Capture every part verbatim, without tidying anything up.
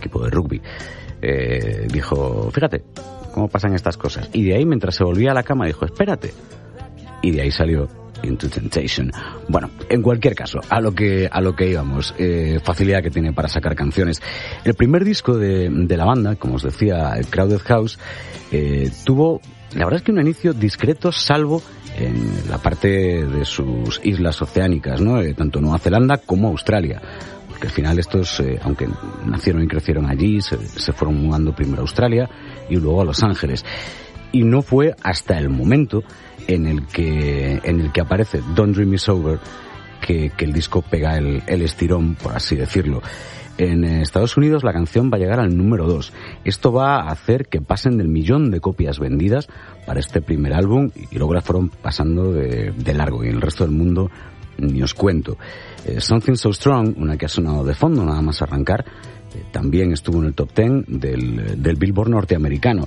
equipo de rugby. Eh, dijo, fíjate cómo pasan estas cosas. Y de ahí, mientras se volvía a la cama, dijo, espérate. Y de ahí salió Into Temptation. Bueno, en cualquier caso, a lo que a lo que íbamos, eh, facilidad que tiene para sacar canciones. El primer disco de, de la banda, como os decía, el Crowded House, eh, tuvo, la verdad es que un inicio discreto, salvo en la parte de sus islas oceánicas, ¿no? Eh, tanto Nueva Zelanda como Australia. Porque al final estos, eh, aunque nacieron y crecieron allí, se, se fueron mudando primero a Australia y luego a Los Ángeles. Y no fue hasta el momento en el que en el que aparece Don't Dream Me Sober que, que el disco pega el, el estirón, por así decirlo. En Estados Unidos la canción va a llegar al número dos. Esto va a hacer que pasen del millón de copias vendidas para este primer álbum y luego la fueron pasando de, de largo, y en el resto del mundo ni os cuento. Eh, Something So Strong, una que ha sonado de fondo nada más arrancar, eh, también estuvo en el top ten del, del Billboard norteamericano.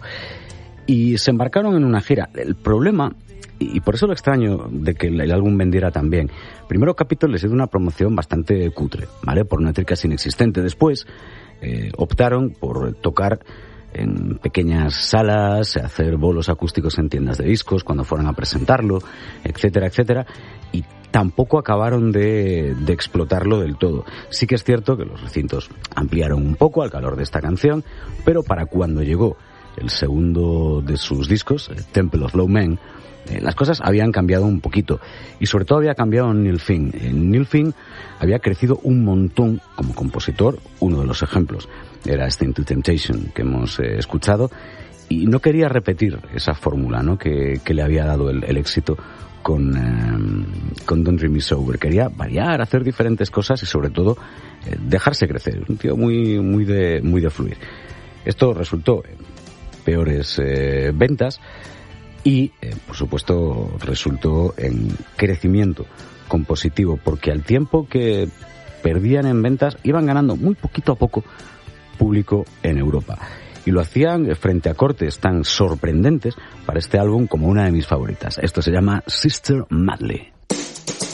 Y se embarcaron en una gira. El problema, y por eso lo extraño de que el álbum vendiera tan bien, primero Capitol les hizo una promoción bastante cutre, ¿vale? Por una métricas inexistente. Después eh, optaron por tocar en pequeñas salas, hacer bolos acústicos en tiendas de discos cuando fueran a presentarlo, etcétera, etcétera, y tampoco acabaron de, de explotarlo del todo. Sí que es cierto que los recintos ampliaron un poco al calor de esta canción, pero para cuando llegó el segundo de sus discos, Temple of Low Men, eh, las cosas habían cambiado un poquito, y sobre todo había cambiado Neil Finn. Eh, Neil Finn había crecido un montón como compositor. Uno de los ejemplos era este Into Temptation que hemos eh, escuchado, y no quería repetir esa fórmula, ¿no?, que, que le había dado el, el éxito con, eh, con Don't Dream Me Sober. Quería variar, hacer diferentes cosas y sobre todo eh, dejarse crecer. Un tío muy, muy de, muy de fluir. Esto resultó en peores eh, ventas y, eh, por supuesto, resultó en crecimiento compositivo, porque al tiempo que perdían en ventas, iban ganando muy poquito a poco público en Europa. Y lo hacían frente a cortes tan sorprendentes para este álbum como una de mis favoritas. Esto se llama Sister Madly.